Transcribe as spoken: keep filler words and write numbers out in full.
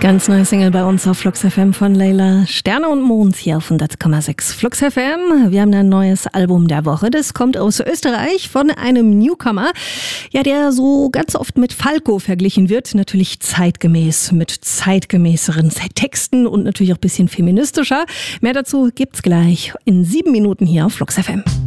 Ganz neue Single bei uns auf Flux F M von Layla. Sterne und Mond hier auf hundert Komma sechs Flux F M. Wir haben ein neues Album der Woche. Das kommt aus Österreich von einem Newcomer, ja, der so ganz oft mit Falco verglichen wird. Natürlich zeitgemäß, mit zeitgemäßeren Texten und natürlich auch ein bisschen feministischer. Mehr dazu gibt's gleich in sieben Minuten hier auf Flux F M.